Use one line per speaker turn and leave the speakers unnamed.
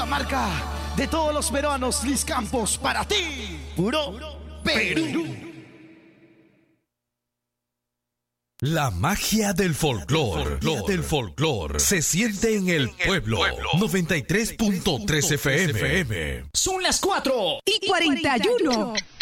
marca de todos los peruanos, Liz Campos, para ti, puro Perú.
La magia del folclor se siente en el pueblo. 93.3 FM.
Son las 4:41.